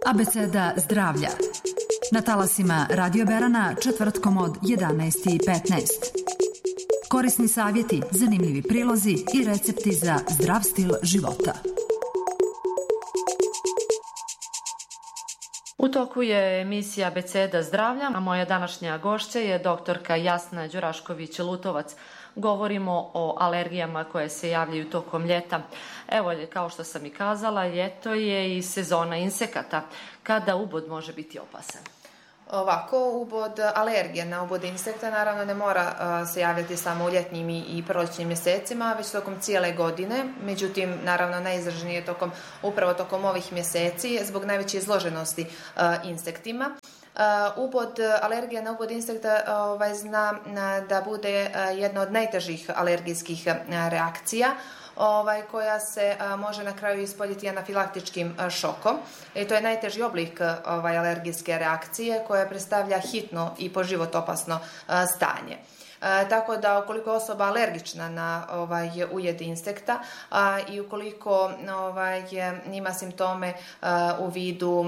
Abeceda zdravlja. Na talasima Radio Berana četvrtkom od 11:15. Korisni savjeti, zanimljivi prilozi i recepti za zdrav stil života. U toku je emisija Abeceda zdravlja, a moja današnja gošća je doktorka Jasna Đurašković-Lutovac. Govorimo o alergijama koje se javljaju tokom ljeta. Evo, kao što sam i kazala, ljeto je i sezona insekata. Kada ubod može biti opasan? Ovako, ubod alergije na ubod insekta naravno ne mora se javljati samo u ljetnim i proljećnim mjesecima, već tokom cijele godine. Međutim, naravno najizraženije je upravo tokom ovih mjeseci zbog najveće izloženosti insektima. Ubod alergija na ubod insekta zna da bude jedna od najtežih alergijskih reakcija, koja se može na kraju ispoljiti anafilaktičkim šokom. I to je najteži oblik alergijske reakcije koja predstavlja hitno i po život opasno stanje. Tako da ukoliko je osoba alergična na ujed insekta i ukoliko ima simptome u vidu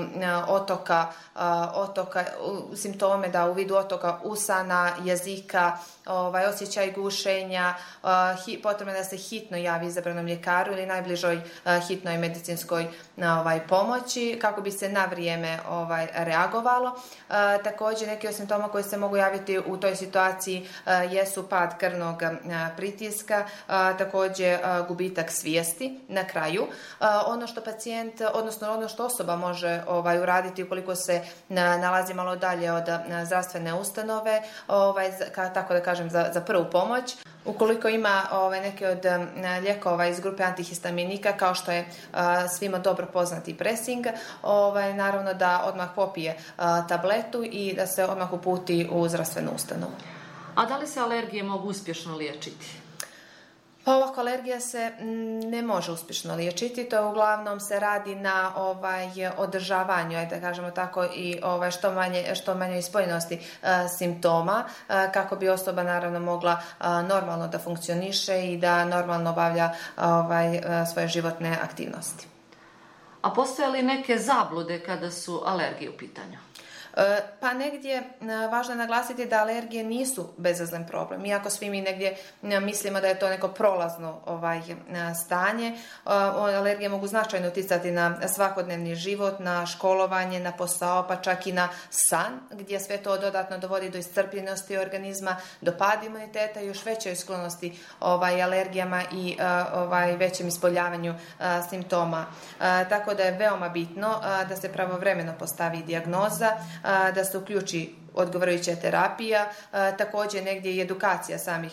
simptome da u vidu otoka usana, jezika, osjećaj gušenja, potrebno je da se hitno javi izabranom ljekaru ili najbližoj hitnoj medicinskoj pomoći kako bi se na vrijeme reagovalo. Također neki od simptoma koji se mogu javiti u toj situaciji jesu pad krvnog pritiska, također gubitak svijesti na kraju. Ono što pacijent, odnosno ono što osoba može uraditi ukoliko se nalazi malo dalje od zdravstvene ustanove, tako da kažem za prvu pomoć. Ukoliko ima neke od lijekova iz grupe antihistaminika, kao što je svima dobro poznati Pressing, naravno da odmah popije tabletu i da se odmah uputi u zdravstvenu ustanovu. A da li se alergije mogu uspješno liječiti? Pa ovako, alergija se ne može uspješno liječiti, to uglavnom se radi na održavanju, da kažemo tako, i što manje ispoljenosti simptoma, kako bi osoba naravno mogla normalno da funkcioniše i da normalno obavlja svoje životne aktivnosti. A postoje li neke zablude kada su alergije u pitanju? Pa negdje važno je naglasiti da alergije nisu bezazlen problem. Iako svi mi negdje mislimo da je to neko prolazno stanje, alergije mogu značajno utjecati na svakodnevni život, na školovanje, na posao, pa čak i na san, gdje sve to dodatno dovodi do iscrpljenosti organizma, do pada imuniteta i još većoj sklonosti alergijama i većem ispoljavanju simptoma. Tako da je veoma bitno da se pravovremeno postavi dijagnoza, da se uključi odgovarajuća terapija, također negdje i edukacija samih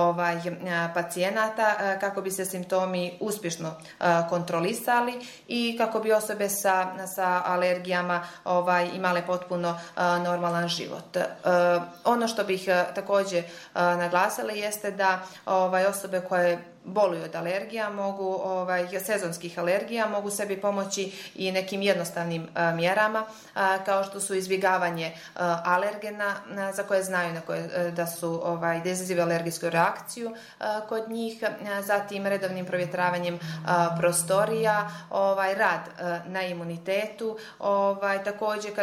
pacijenata kako bi se simptomi uspješno kontrolisali i kako bi osobe sa alergijama imale potpuno normalan život. Ono što bih također naglasila jeste da osobe koje boluju od alergija sezonskih alergija mogu sebi pomoći i nekim jednostavnim mjerama kao što su izbjegavanje alergena za koje znaju da da izaziva alergijsku reakciju kod njih, zatim redovnim provjetravanjem prostorija, rad na imunitetu, također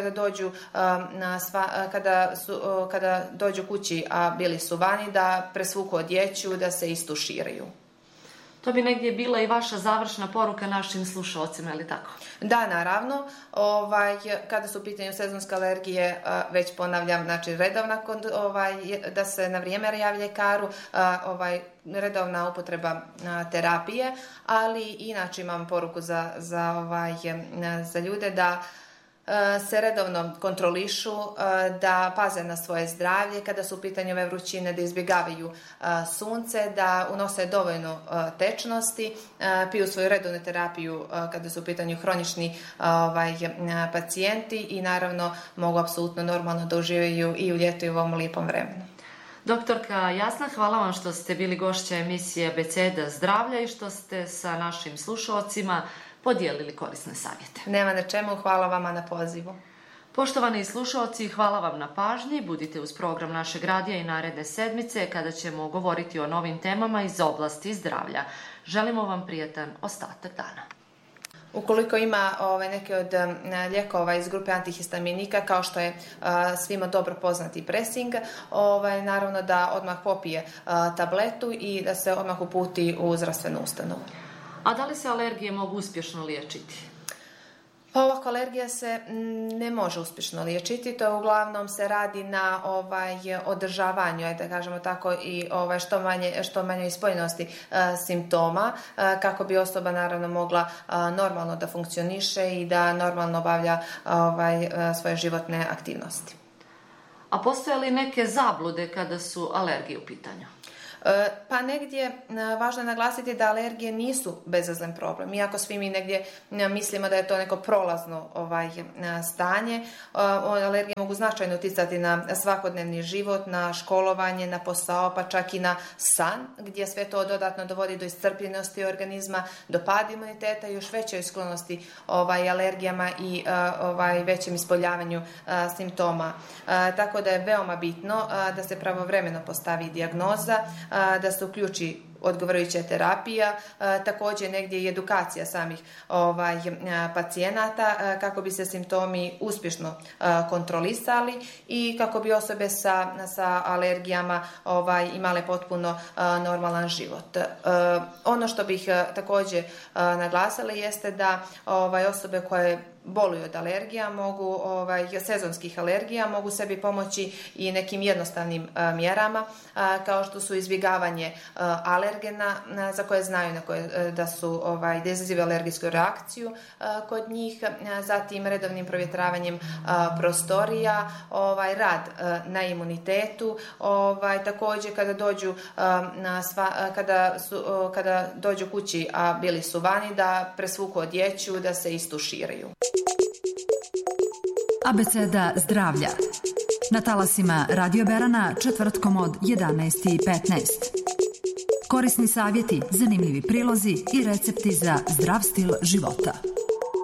kada dođu kući a bili su vani da presvuku odjeću, da se istuširaju. To bi negdje bila i vaša završna poruka našim slušalcima, je li tako? Da, naravno. Kada su u pitanju sezonske alergije, već ponavljam, znači redovna, da se na vrijeme javlja ljekaru, redovna upotreba terapije, ali inače imam poruku za ljude da se redovno kontrolišu, da paze na svoje zdravlje kada su u pitanju ove vrućine, da izbjegavaju sunce, da unose dovoljno tečnosti, piju svoju redovnu terapiju kada su u pitanju hronični pacijenti i naravno mogu apsolutno normalno da uživaju i u ljetu i u ovom lijepom vremenu. Doktorka Jasna, hvala vam što ste bili gošća emisije Abeceda zdravlja i što ste sa našim slušalcima podijelili korisne savjete. Nema na čemu, hvala vama na pozivu. Poštovani slušalci, hvala vam na pažnji. Budite uz program našeg radija i naredne sedmice kada ćemo govoriti o novim temama iz oblasti zdravlja. Želimo vam prijatan ostatak dana. Ukoliko ima neke od lijekova iz grupe antihistaminika, kao što je svima dobro poznati Pressing, naravno da odmah popije tabletu i da se odmah uputi u zdravstvenu ustanovu. A da li se alergije mogu uspješno liječiti? Pa ovako, alergija se ne može uspješno liječiti, to uglavnom se radi na održavanju, da kažemo tako, i što manje ispoljenosti simptoma, kako bi osoba naravno mogla normalno da funkcioniše i da normalno obavlja svoje životne aktivnosti. A postoje li neke zablude kada su alergije u pitanju? Pa negdje važno je naglasiti da alergije nisu bezazlen problem. Iako svi mi negdje mislimo da je to neko prolazno stanje, alergije mogu značajno utjecati na svakodnevni život, na školovanje, na posao, pa čak i na san, gdje sve to dodatno dovodi do iscrpljenosti organizma, do pada imuniteta i još većoj sklonosti alergijama i većem ispoljavanju simptoma. Tako da je veoma bitno da se pravovremeno postavi dijagnoza, da se uključi odgovarajuća terapija, također negdje i edukacija samih pacijenata kako bi se simptomi uspješno kontrolisali i kako bi osobe sa alergijama imale potpuno normalan život. Ono što bih također naglasila jeste da osobe koje boluju od alergija sezonskih alergija mogu sebi pomoći i nekim jednostavnim mjerama kao što su izbjegavanje alergena za koje znaju da izazivaju alergijsku reakciju kod njih, zatim redovnim provjetravanjem prostorija, rad na imunitetu, također kada dođu kući a bili su vani, da presvuku odjeću, da se istuširaju. Abeceda zdravlja. Na talasima Radio Berana četvrtkom od 11:15. Korisni savjeti, zanimljivi prilozi i recepti za zdrav stil života.